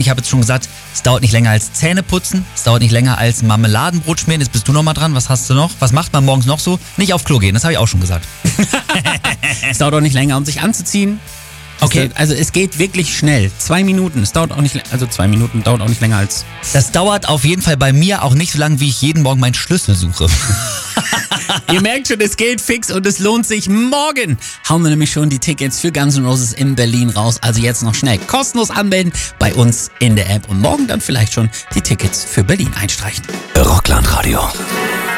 ich habe jetzt schon gesagt, es dauert nicht länger als Zähneputzen, es dauert nicht länger als Marmeladenbrot schmieren. Jetzt bist du noch mal dran. Was hast du noch? Was macht man morgens noch so? Nicht auf Klo gehen, das habe ich auch schon gesagt. Es dauert auch nicht länger, um sich anzuziehen. Okay. Also es geht wirklich schnell. 2 Minuten. Es dauert auch nicht, 2 Minuten dauert auch nicht länger als... Das dauert auf jeden Fall bei mir auch nicht so lange, wie ich jeden Morgen meinen Schlüssel suche. Ihr merkt schon, es geht fix und es lohnt sich. Morgen hauen wir nämlich schon die Tickets für Guns N' Roses in Berlin raus. Also jetzt noch schnell kostenlos anmelden bei uns in der App und morgen dann vielleicht schon die Tickets für Berlin einstreichen. Rockland Radio.